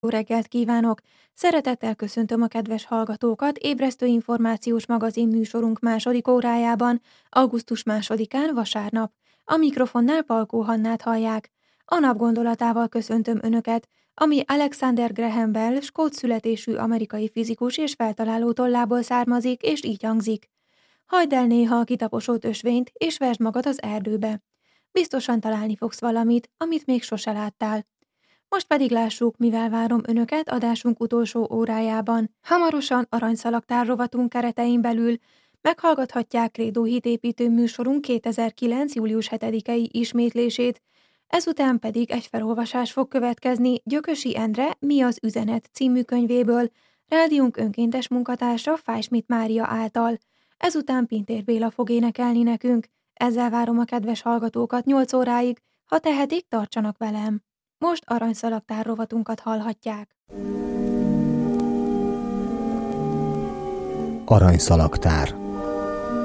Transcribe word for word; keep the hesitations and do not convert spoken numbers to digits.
Jó reggelt kívánok! Szeretettel köszöntöm a kedves hallgatókat ébresztő információs magazin műsorunk második órájában, augusztus másodikán vasárnap. A mikrofonnál Palkó Hannát hallják. A nap gondolatával köszöntöm Önöket, ami Alexander Graham Bell skót születésű amerikai fizikus és feltaláló tollából származik, és így hangzik. Hagyd el néha a kitaposott ösvényt, és vesd magad az erdőbe. Biztosan találni fogsz valamit, amit még sose láttál. Most pedig lássuk, mivel várom Önöket adásunk utolsó órájában. Hamarosan aranyszalagtár rovatunk keretein belül meghallgathatják Krédó hitépítő műsorunk kétezer-kilenc. július hetedikei ismétlését, ezután pedig egy felolvasás fog következni Gyökösi Endre Mi az üzenet című könyvéből, rádiónk önkéntes munkatársa Fájsmit Mária által. Ezután Pintér Béla fog énekelni nekünk. Ezzel várom a kedves hallgatókat nyolc óráig, ha tehetik, tartsanak velem. Most aranyszalagtár rovatunkat hallhatják. Aranyszalagtár.